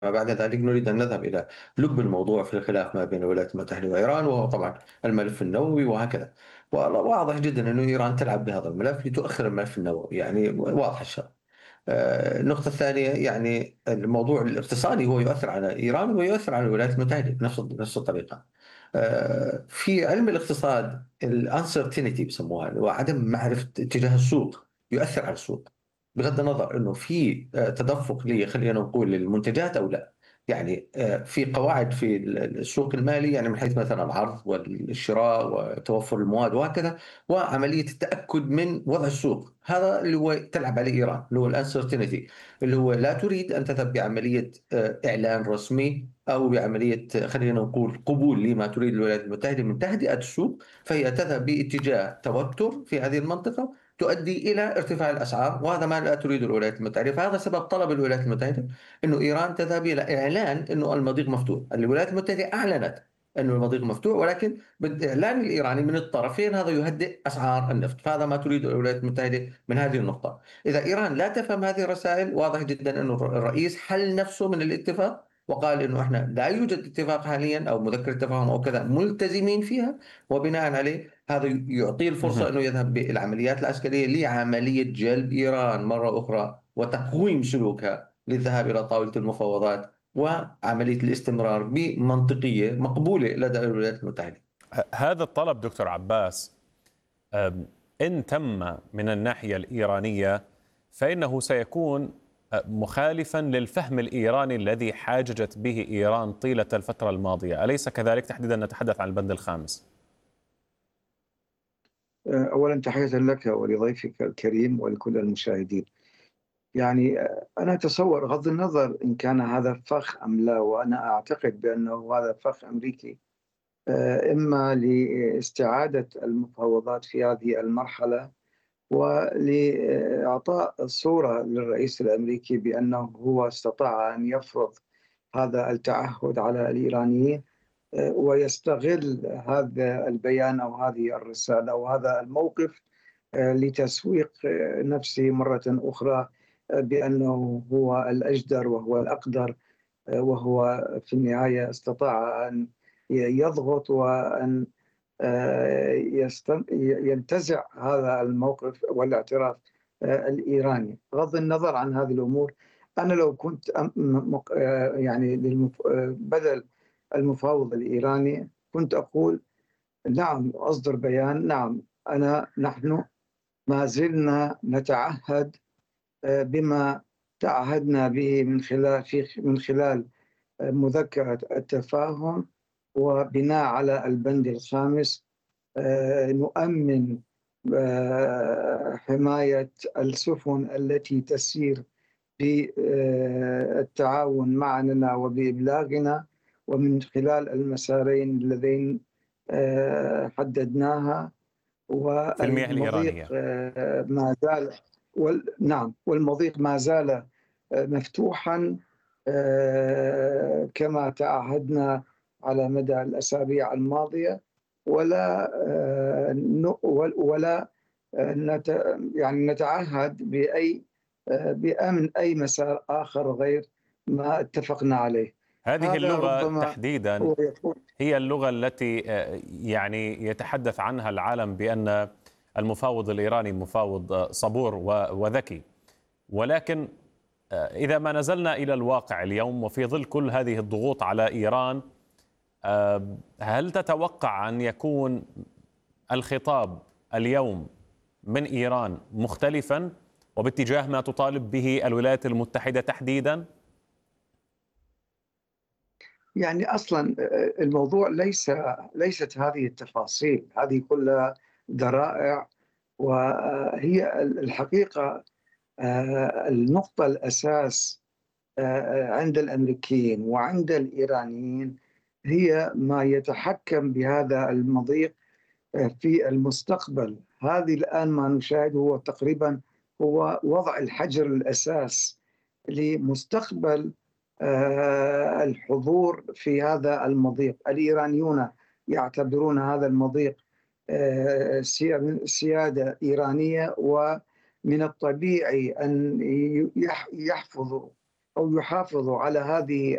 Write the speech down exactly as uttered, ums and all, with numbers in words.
بعد ذلك نريد أن نذهب إلى لب الموضوع في الخلاف ما بين الولايات المتحدة وإيران، وهو طبعا الملف النووي وهكذا. واضح جدا أن إيران تلعب بهذا الملف لتؤخر الملف النووي، يعني واضح الشرط. آه، النقطة الثانية يعني الموضوع الاقتصادي هو يؤثر على إيران ويؤثر على الولايات المتحدة بنفس بنفس الطريقة. آه، في علم الاقتصاد الانسرتينتي بسموها، وعدم معرفة اتجاه السوق يؤثر على السوق، بغض النظر انه في آه، تدفق لي خلينا نقول للمنتجات او لا. يعني آه، في قواعد في السوق المالي، يعني من حيث مثلا العرض والشراء وتوفر المواد وهكذا، وعمليه التاكد من وضع السوق. هذا اللي هو تلعب عليه ايران، اللي هو الانسرتينتي، اللي هو لا تريد ان تذهب بعمليه آه، اعلان رسمي او بعمليه آه، خلينا نقول قبول لما تريد الولايات المتحده من تهدئه السوق، فهي تذهب باتجاه توتر في هذه المنطقه تؤدي الى ارتفاع الاسعار، وهذا ما لا تريده الولايات المتحده. فهذا سبب طلب الولايات المتحده انه ايران تذهب الى اعلان انه المضيق مفتوح. الولايات المتحده اعلنت انه المضيق مفتوح، ولكن بالاعلان الايراني من الطرفين هذا يهدئ اسعار النفط، فهذا ما تريده الولايات المتحده من هذه النقطه. اذا ايران لا تفهم هذه الرسائل، واضح جدا انه الرئيس حل نفسه من الاتفاق وقال انه احنا لا يوجد اتفاق حاليا او مذكره تفاهم او كذا ملتزمين فيها، وبناء عليه هذا يعطيه الفرصه مهم. انه يذهب بالعمليات العسكريه لعمليه جلب ايران مره اخرى وتقويم سلوكها للذهاب الى طاوله المفاوضات وعمليه الاستمرار بمنطقيه مقبوله لدى الولايات المتحده. ه- هذا الطلب دكتور عباس، أم، إن تم من الناحية الإيرانية فإنه سيكون أه، مخالفا للفهم الإيراني الذي حاججت به إيران طيلة الفترة الماضية، أليس كذلك؟ تحديدا نتحدث عن البند الخامس. أولا تحية لك ولضيفك الكريم ولكل المشاهدين. يعني أنا أتصور غض النظر إن كان هذا فخ أم لا، وأنا أعتقد بأنه هذا فخ أمريكي، آه، إما لاستعادة المفاوضات في هذه المرحلة ولإعطاء صورة للرئيس الأمريكي بأنه هو استطاع أن يفرض هذا التعهد على الإيرانيين، آه، ويستغل هذا البيان أو هذه الرسالة أو هذا الموقف آه، لتسويق آه، نفسه مرة أخرى، آه، بأنه هو الأجدر وهو الأقدر، آه، وهو في النهاية استطاع أن يضغط وأن آه، يستن- ينتزع هذا الموقف والاعتراف آه، الإيراني. بغض النظر عن هذه الأمور، أنا لو كنت أم- مق- آه، يعني للمف- آه، بدل المفاوض الإيراني كنت أقول نعم، أصدر بيان، نعم أنا نحن ما زلنا نتعهد آه، بما تعهدنا به من خلال في من خلال آه، مذكرة التفاهم، وبناء على البند الخامس آه، نؤمن آه، حماية السفن التي تسير بالتعاون معنا وبإبلاغنا ومن خلال المسارين اللذين آه، حددناها. في المياه والمضيق الإيرانية. آه، ما زال وال... نعم، والمضيق ما زال آه، مفتوحا آه، كما تعهدنا على مدى الأسابيع الماضية. ولا آه، ن- ول- ولا آه، نت... يعني نتعهد بأي آه، بأمن أي مسار آخر غير ما اتفقنا عليه. هذه هذا اللغة ربما تحديدا هو يكون. هي اللغة التي آه، يعني يتحدث عنها العالم بأن المفاوض الإيراني مفاوض آه، صبور و- وذكي. ولكن آه، إذا ما نزلنا إلى الواقع اليوم وفي ظل كل هذه الضغوط على إيران، آه، هل تتوقع أن يكون الخطاب اليوم من إيران مختلفا وباتجاه ما تطالب به الولايات المتحدة تحديدا؟ يعني اصلا الموضوع ليس ليست هذه التفاصيل، هذه كلها ذرائع. وهي الحقيقه آه، النقطه الاساس آه، عند الامريكيين وعند الايرانيين هي ما يتحكم بهذا المضيق آه، في المستقبل. هذه الان ما نشاهده هو تقريبا هو وضع الحجر الاساس لمستقبل آه، الحضور في هذا المضيق. الإيرانيون يعتبرون هذا المضيق آه، سيادة إيرانية، ومن الطبيعي أن يحفظوا أو يحافظوا على هذه